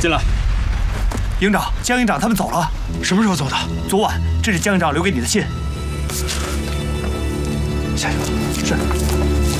进来。 营长，江营长他们走了。 什么时候走的？ 昨晚。这是江营长留给你的信。 下一个是。